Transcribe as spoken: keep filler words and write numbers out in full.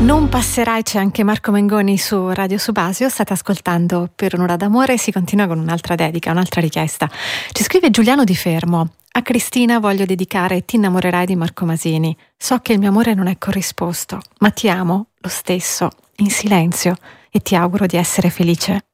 Non passerai, c'è anche Marco Mengoni su Radio Subasio. State ascoltando Per un'ora d'amore. Si continua con un'altra dedica, un'altra richiesta. Ci scrive Giuliano Di Fermo: a Cristina voglio dedicare Ti innamorerai di Marco Masini. So che il mio amore non è corrisposto, ma ti amo lo stesso, in silenzio, e ti auguro di essere felice.